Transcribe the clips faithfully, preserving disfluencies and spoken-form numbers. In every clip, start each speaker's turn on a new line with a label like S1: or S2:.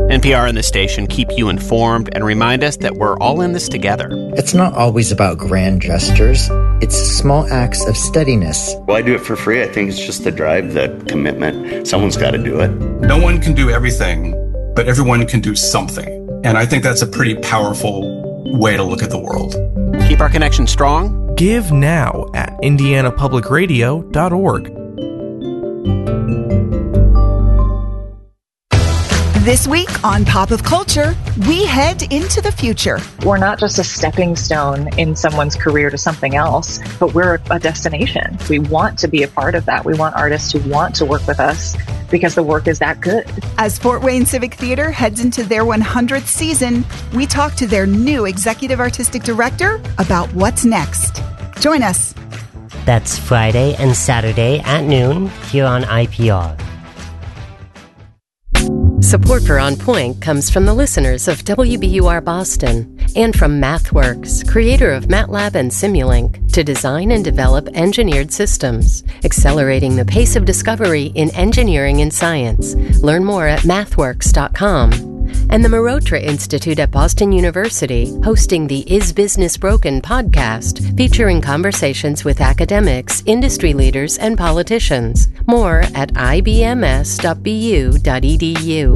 S1: N P R and the station keep you informed and remind us that we're all in this together.
S2: It's not always about grand gestures. It's small acts of steadiness.
S3: Well, I do it for free. I think it's just the drive, the commitment. Someone's got to do it.
S4: No one can do everything, but everyone can do something. And I think that's a pretty powerful way to look at the world.
S1: Keep our connection strong.
S5: Give now at indiana public radio dot org.
S6: This week on Pop of Culture, we head into the future.
S7: We're not just a stepping stone in someone's career to something else, but we're a destination. We want to be a part of that. We want artists who want to work with us because the work is that good.
S6: As Fort Wayne Civic Theater heads into their one hundredth season, we talk to their new executive artistic director about what's next. Join us.
S8: That's Friday and Saturday at noon here on I P R.
S9: Support for On Point comes from the listeners of W B U R Boston and from MathWorks, creator of MATLAB and Simulink, to design and develop engineered systems, accelerating the pace of discovery in engineering and science. Learn more at mathworks dot com. And the Marotra Institute at Boston University, hosting the Is Business Broken podcast, featuring conversations with academics, industry leaders, and politicians. More at I B M S dot B U dot E D U.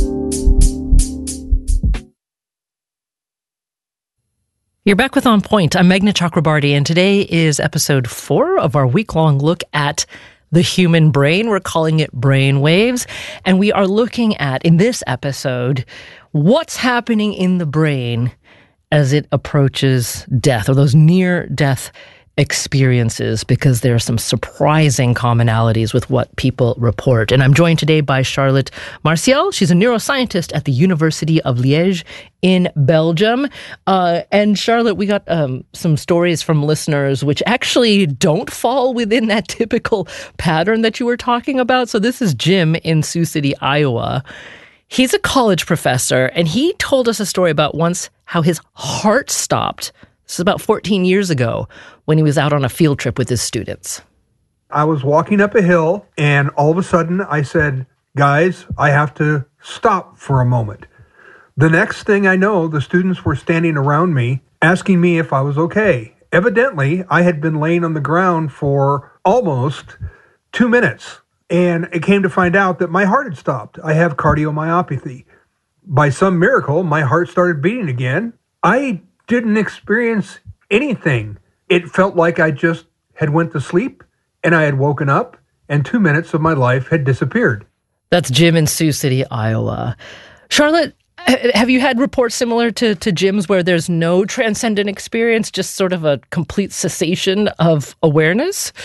S10: You're back with On Point. I'm Meghna Chakrabarty, and today is episode four of our week-long look at the human brain. We're calling it Brain Waves. And we are looking at, in this episode, what's happening in the brain as it approaches death, or those near-death experiences, because there are some surprising commonalities with what people report. And I'm joined today by Charlotte Martial. She's a neuroscientist at the University of Liège in Belgium. Uh, and Charlotte, we got um, some stories from listeners which actually don't fall within that typical pattern that you were talking about. So this is Jim in Sioux City, Iowa. He's a college professor, and he told us a story about once how his heart stopped. This is about fourteen years ago when he was out on a field trip with his students.
S11: I was walking up a hill, and all of a sudden I said, guys, I have to stop for a moment. The next thing I know, the students were standing around me, asking me if I was okay. Evidently, I had been laying on the ground for almost two minutes, and it came to find out that my heart had stopped. I have cardiomyopathy. By some miracle, my heart started beating again. I didn't experience anything. It felt like I just had went to sleep and I had woken up and two minutes of my life had disappeared.
S10: That's Jim in Sioux City, Iowa. Charlotte, have you had reports similar to, to Jim's where there's no transcendent experience, just sort of a complete cessation of awareness?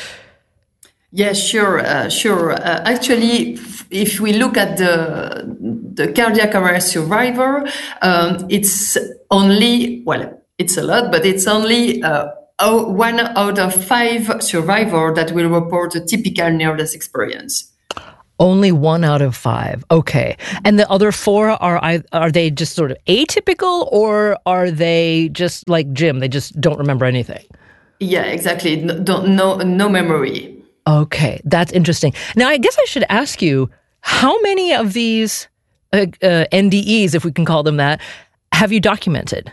S12: Yes, sure, uh, sure. Uh, actually, if we look at the the cardiac arrest survivor, um, it's only, well, it's a lot, but it's only uh, one out of five survivors that will report a typical near-death experience.
S10: Only one out of five. Okay. And the other four, are are they just sort of atypical, or are they just like Jim? They just don't remember anything?
S12: Yeah, exactly. No, don't, no, no memory.
S10: Okay, that's interesting. Now, I guess I should ask you, how many of these uh, uh, N D Es, if we can call them that, have you documented?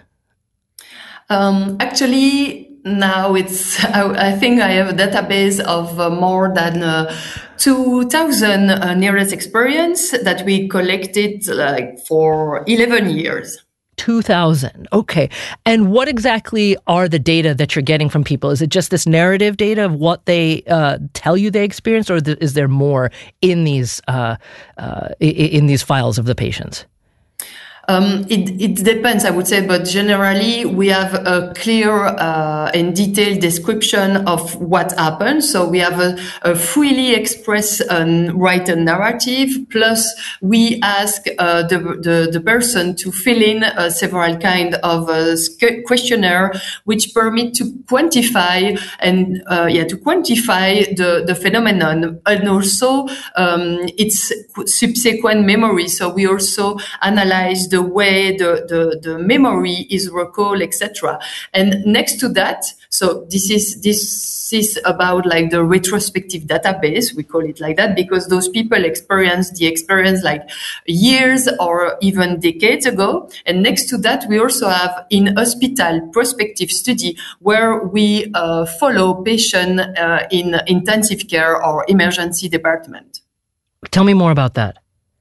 S12: Um, actually, now it's, I, I think I have a database of uh, more than uh, two thousand uh, near-death experience that we collected like for eleven years.
S10: two thousand. Okay. And what exactly are the data that you're getting from people? Is it just this narrative data of what they uh, tell you they experienced, or th- is there more in these uh, uh, in these files of the patients?
S12: Um, it, it depends, I would say, but generally we have a clear uh, and detailed description of what happened. So we have a, a freely express and write a narrative. Plus, we ask uh, the, the the person to fill in uh, several kind of uh, questionnaire, which permit to quantify and uh, yeah to quantify the the phenomenon, and also um, its subsequent memory. So we also analyze the the way the, the, the memory is recalled, et cetera. And next to that, so this is, this is about like the retrospective database. We call it like that because those people experience the experience like years or even decades ago. And next to that, we also have in hospital prospective study where we uh, follow patients uh, in intensive care or emergency department.
S10: Tell me more about that.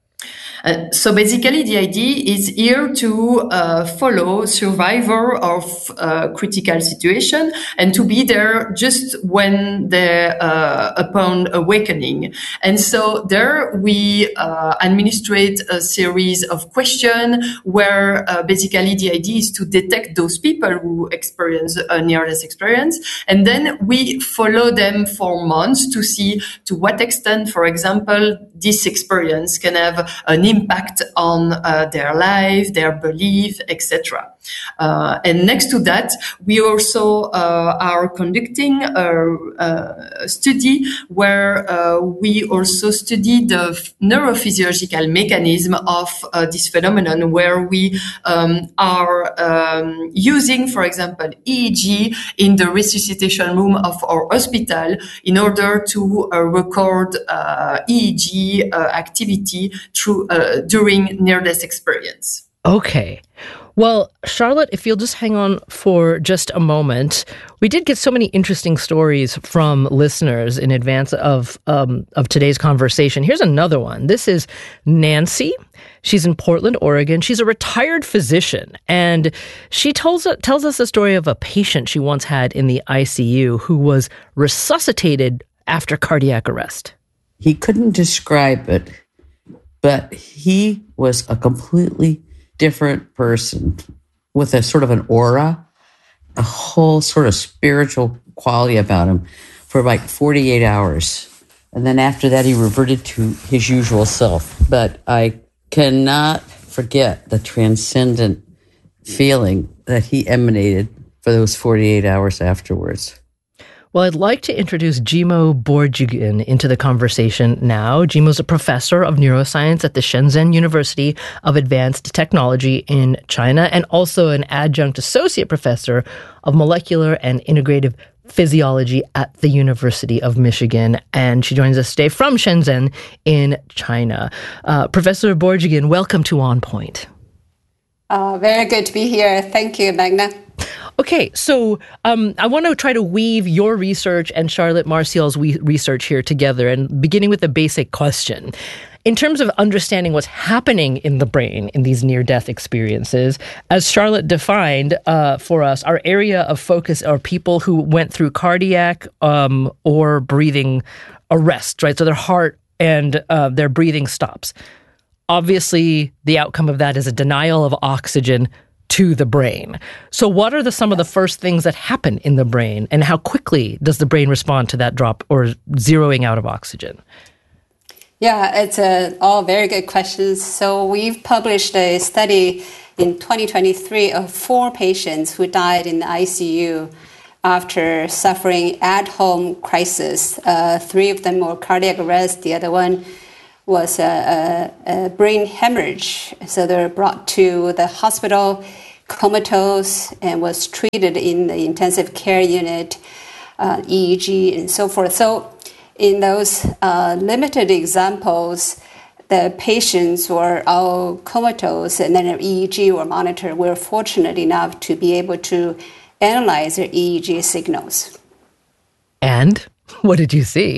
S12: Uh, so basically, the idea is here to uh, follow survivor of uh, critical situation and to be there just when they're uh, upon awakening. And so there we uh, administrate a series of questions where uh, basically the idea is to detect those people who experience a near-death experience. And then we follow them for months to see to what extent, for example, this experience can have an impact on uh, their life, their belief, et cetera. Uh, and next to that, we also uh, are conducting a, a study where uh, we also study the neurophysiological mechanism of uh, this phenomenon, where we um, are um, using, for example, E E G in the resuscitation room of our hospital in order to uh, record uh, E E G uh, activity through uh, during near-death experience.
S10: Okay. Well, Charlotte, if you'll just hang on for just a moment, we did get so many interesting stories from listeners in advance of um, of today's conversation. Here's another one. This is Nancy. She's in Portland, Oregon. She's a retired physician, and she tells tells us the story of a patient she once had in the I C U who was resuscitated after cardiac arrest.
S13: He couldn't describe it, but he was a completely different person with a sort of an aura, a whole sort of spiritual quality about him for like forty-eight hours. And then after that, he reverted to his usual self. But I cannot forget the transcendent feeling that he emanated for those forty-eight hours afterwards.
S10: Well, I'd like to introduce Jimo Borjigin into the conversation now. Jimo's a professor of neuroscience at the Shenzhen University of Advanced Technology in China and also an adjunct associate professor of molecular and integrative physiology at the University of Michigan. And she joins us today from Shenzhen in China. Uh, Professor Borjigin, welcome to On Point.
S14: Uh, very good to be here. Thank you, Magna.
S10: Okay, so um, I want to try to weave your research and Charlotte Martial's we- research here together, and beginning with the basic question. In terms of understanding what's happening in the brain in these near-death experiences, as Charlotte defined uh, for us, our area of focus are people who went through cardiac um, or breathing arrest, right? So their heart and uh, their breathing stops. Obviously, the outcome of that is a denial of oxygen to the brain. So what are the some of the first things that happen in the brain, and how quickly does the brain respond to that drop or zeroing out of oxygen?
S14: Yeah, it's a, all very good questions. So we've published a study in twenty twenty-three of four patients who died in the I C U after suffering at-home crisis. Uh, three of them were cardiac arrest. The other one was a, a, a brain hemorrhage. So they were brought to the hospital, comatose, and was treated in the intensive care unit, uh, E E G, and so forth. So in those uh, limited examples, the patients were all comatose, and then their E E G were monitored. We were fortunate enough to be able to analyze their E E G signals.
S10: And what did you see?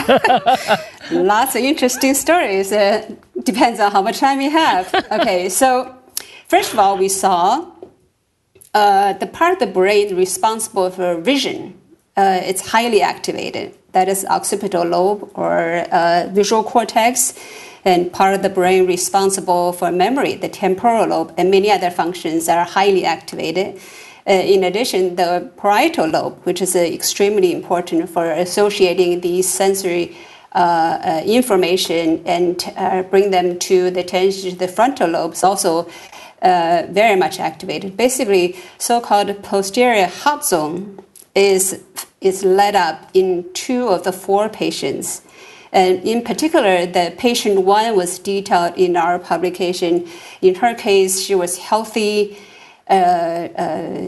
S14: Lots of interesting stories. Uh, depends on how much time you have. Okay, so first of all, we saw uh, the part of the brain responsible for vision. Uh, it's highly activated. That is occipital lobe or uh, visual cortex, and part of the brain responsible for memory, the temporal lobe, and many other functions are highly activated. Uh, in addition, the parietal lobe, which is uh, extremely important for associating these sensory uh, uh, information and uh, bring them to the attention to the frontal lobes, also uh, very much activated. Basically, so-called posterior hot zone is is lit up in two of the four patients. And in particular, the patient one was detailed in our publication. In her case, she was healthy, uh, uh,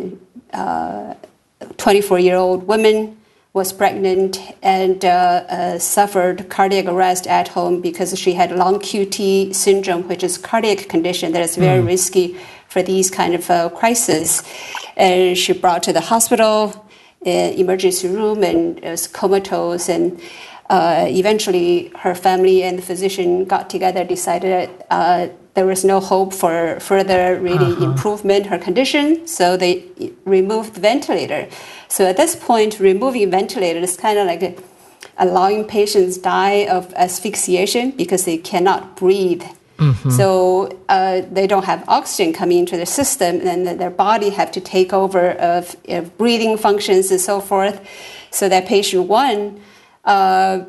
S14: uh, twenty-four-year-old woman, was pregnant, and uh, uh, suffered cardiac arrest at home because she had long Q T syndrome, which is a cardiac condition that is very mm. risky for these kind of uh, crises. And she brought to the hospital, uh, emergency room, and was comatose. And uh, eventually, her family and the physician got together, decided uh, there was no hope for further really uh-huh. improvement her condition, so they removed the ventilator. So at this point, removing ventilator is kind of like a, allowing patients die of asphyxiation because they cannot breathe. Mm-hmm. So uh, they don't have oxygen coming into the system, and their body have to take over of, of breathing functions and so forth. So that patient one uh,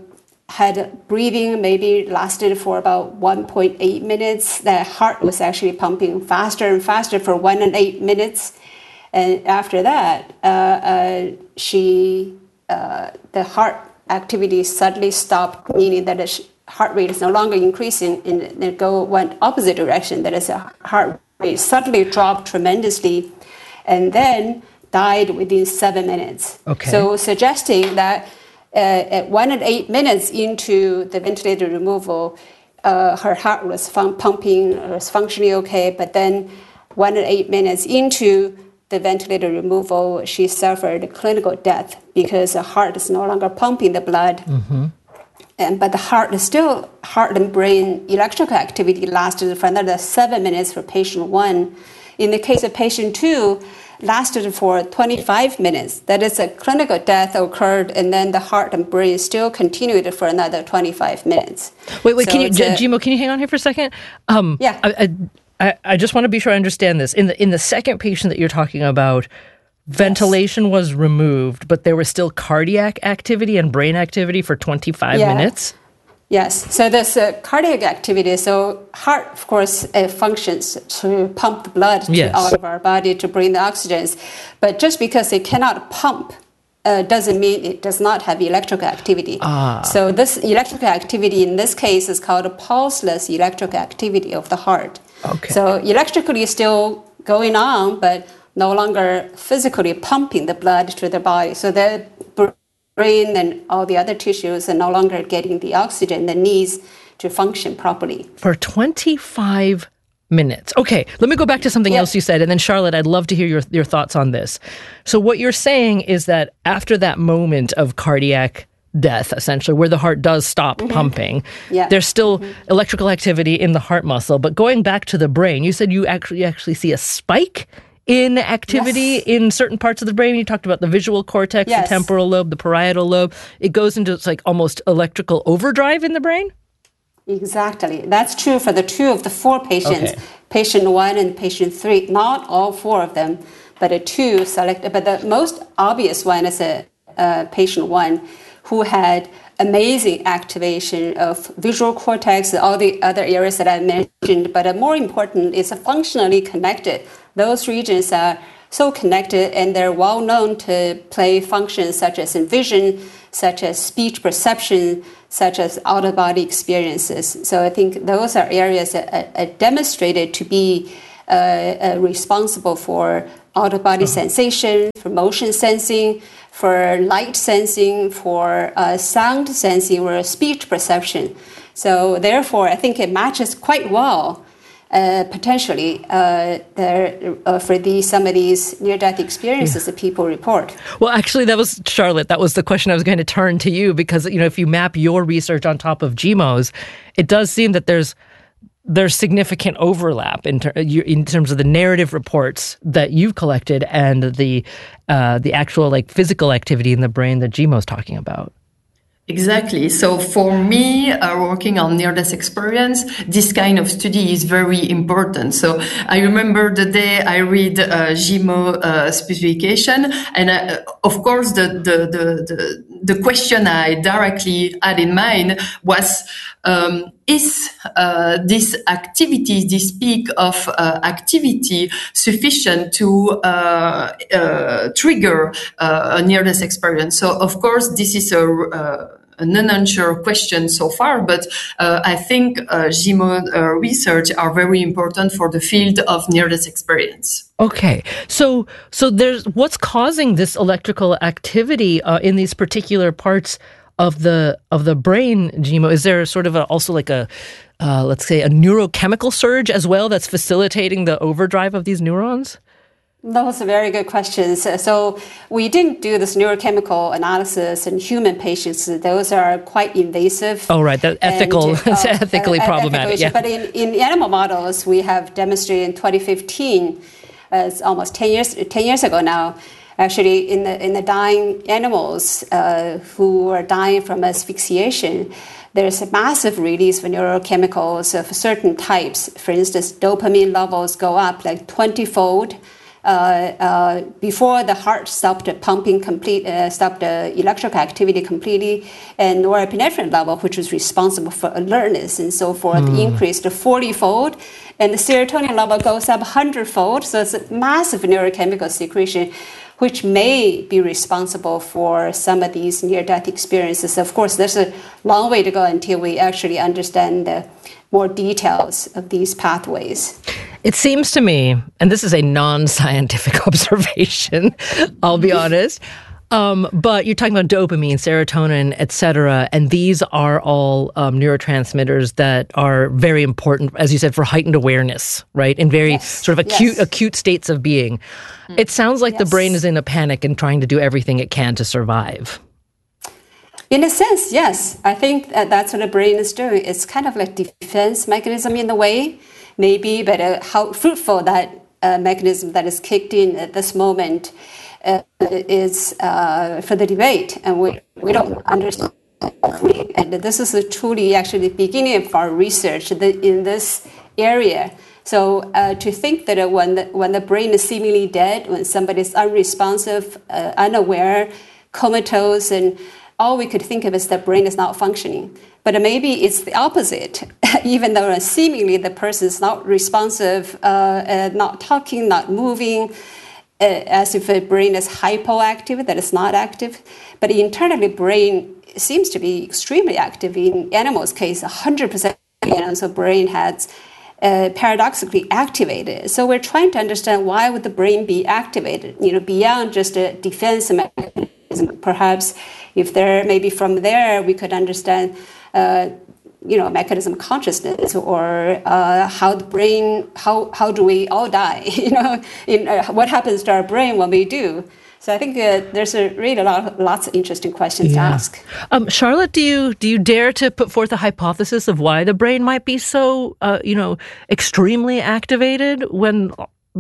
S14: had breathing maybe lasted for about one point eight minutes. The heart was actually pumping faster and faster for one and eight minutes. And after that, uh, uh, she uh, the heart activity suddenly stopped, meaning that the heart rate is no longer increasing, and it go went opposite direction. That is, a heart rate suddenly dropped tremendously, and then died within seven minutes.
S10: Okay.
S14: So suggesting that uh, at one and eight minutes into the ventilator removal, uh, her heart was fun- pumping, was functioning okay, but then one and eight minutes into the ventilator removal, she suffered clinical death because the heart is no longer pumping the blood. Mm-hmm. And, but the heart is still, heart and brain electrical activity lasted for another seven minutes for patient one. In the case of patient two, lasted for twenty-five minutes. That is, a clinical death occurred, and then the heart and brain still continued for another twenty-five minutes.
S10: Wait, wait,
S14: so
S10: can you,
S14: a,
S10: Jimo, can you hang on here for a second? Um,
S14: yeah.
S10: I, I, I just want to be sure I understand this. In the in the second patient that you're talking about, ventilation yes. was removed, but there was still cardiac activity and brain activity for twenty-five
S14: yeah.
S10: minutes?
S14: Yes. So there's uh, cardiac activity. So heart, of course, uh, functions to pump the blood to
S10: yes.
S14: out of our body to bring the oxygens. But just because it cannot pump uh, doesn't mean it does not have electrical activity.
S10: Ah.
S14: So this electrical activity in this case is called a pulseless electrical activity of the heart.
S10: Okay.
S14: So electrically still going on, but no longer physically pumping the blood to the body. So the brain and all the other tissues are no longer getting the oxygen that needs to function properly.
S10: For twenty-five minutes. Okay, let me go back to something
S14: yeah.
S10: else you said. And then, Charlotte, I'd love to hear your, your thoughts on this. So what you're saying is that after that moment of cardiac death, essentially, where the heart does stop mm-hmm. pumping,
S14: yeah.
S10: there's still
S14: mm-hmm.
S10: electrical activity in the heart muscle. But going back to the brain, you said you actually, you actually see a spike in activity
S14: yes.
S10: in certain parts of the brain. You talked about the visual cortex,
S14: yes.
S10: the temporal lobe, the parietal lobe. It goes into, it's like almost electrical overdrive in the brain?
S14: Exactly. That's true for the two of the four patients,
S10: okay.
S14: patient one and patient three, not all four of them, but a two selected. But the most obvious one is a, a patient one who had amazing activation of visual cortex and all the other areas that I mentioned. But more important is functionally connected. Those regions are so connected, and they're well known to play functions such as in vision, such as speech perception, such as out-of-body experiences. So I think those are areas that are, are demonstrated to be uh, uh, responsible for out-of-body uh-huh. sensation, for motion sensing, for light sensing, for uh, sound sensing, or speech perception. So therefore, I think it matches quite well Uh, potentially uh, there uh, for these some of these near-death experiences yeah. that people report.
S10: Well, actually, that was Charlotte. That was the question I was going to turn to you, because you know, if you map your research on top of Jimo's, it does seem that there's there's significant overlap in, ter- in terms of the narrative reports that you've collected and the uh, the actual like physical activity in the brain that Jimo's talking about.
S12: Exactly. So for me, uh, working on near-death experience, this kind of study is very important. So I remember the day I read uh, Jimo uh, specification, and uh, of course the, the the the the question I directly had in mind was, um, is uh, this activity, this peak of uh, activity, sufficient to uh, uh, trigger uh, a near-death experience? So of course this is a uh, an unanswered question so far, but uh, I think uh, G M O uh, research are very important for the field of near-death experience.
S10: Okay, so so there's what's causing this electrical activity uh, in these particular parts of the of the brain, G M O? Is there sort of a, also like a uh, let's say a neurochemical surge as well that's facilitating the overdrive of these neurons?
S14: Those are very good questions. So we didn't do this neurochemical analysis in human patients. Those are quite invasive.
S10: Oh, right. That's ethical.
S14: And, uh,
S10: it's ethically
S14: uh,
S10: problematic.
S14: Ethical
S10: yeah.
S14: But in, in animal models, we have demonstrated in twenty fifteen, uh, it's almost ten years, ten years ago now, actually in the, in the dying animals uh, who are dying from asphyxiation, there's a massive release of neurochemicals of certain types. For instance, dopamine levels go up like twenty-fold. Uh, uh, before the heart stopped pumping complete, uh, stopped the electrical activity completely, and norepinephrine level, which was responsible for alertness and so forth, mm. increased to forty-fold, and the serotonin level goes up one hundred-fold. So it's a massive neurochemical secretion, which may be responsible for some of these near-death experiences. Of course, there's a long way to go until we actually understand the more details of these pathways.
S10: It seems to me, and this is a non-scientific observation, I'll be honest, um, but you're talking about dopamine, serotonin, et cetera, and these are all um, neurotransmitters that are very important, as you said, for heightened awareness, right? In very yes. sort of acute, yes. acute states of being. Mm. It sounds like yes. the brain is in a panic and trying to do everything it can to survive.
S14: In a sense, yes. I think that that's what the brain is doing. It's kind of like defense mechanism in a way, maybe, but uh, how fruitful that uh, mechanism that is kicked in at this moment uh, is uh, for the debate, and we we don't understand. And this is a truly actually the beginning of our research in this area. So uh, to think that uh, when the, when the brain is seemingly dead, when somebody is unresponsive, uh, unaware, comatose, and all we could think of is the brain is not functioning. But maybe it's the opposite. Even though seemingly the person is not responsive, uh, uh, not talking, not moving, uh, as if the brain is hypoactive, that is not active. But internally, brain seems to be extremely active. In animals' case, one hundred percent animals' brain has uh, paradoxically activated. So we're trying to understand why would the brain be activated, you know, beyond just a defense mechanism. Perhaps if there, maybe from there we could understand, uh, you know, mechanism of consciousness, or uh, how the brain, how how do we all die? You know, in, uh, what happens to our brain when we do? So I think uh, there's a really a lot, lots of interesting questions yeah. to ask.
S10: Um, Charlotte, do you do you dare to put forth a hypothesis of why the brain might be so, uh, you know, extremely activated when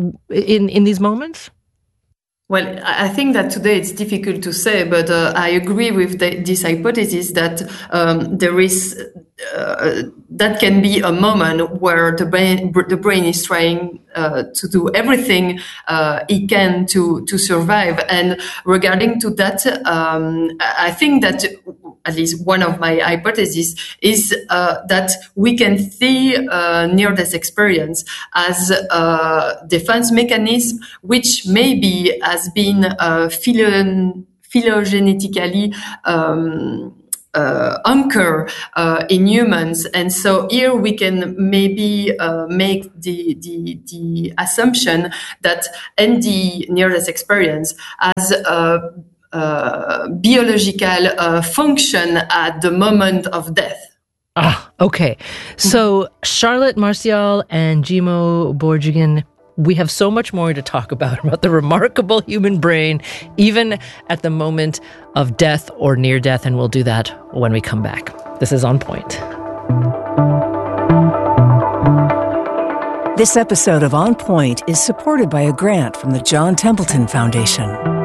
S10: in in these moments?
S12: Well, I think that today it's difficult to say, but uh, I agree with the, this hypothesis that um, there is uh, that can be a moment where the brain the brain is trying uh, to do everything uh, it can to to survive. And regarding to that, um, I think that at least one of my hypotheses is uh, that we can see uh, near-death experience as a defense mechanism, which maybe has been uh, phylon- phylogenetically um, uh, anchored uh, in humans. And so here we can maybe uh, make the, the, the assumption that N D near-death experience has a Uh, biological uh, function at the moment of death.
S10: Ah, okay. So Charlotte Martial and Jimo Borjigin, we have so much more to talk about, about the remarkable human brain, even at the moment of death or near death, and we'll do that when we come back. This is On Point.
S15: This episode of On Point is supported by a grant from the John Templeton Foundation.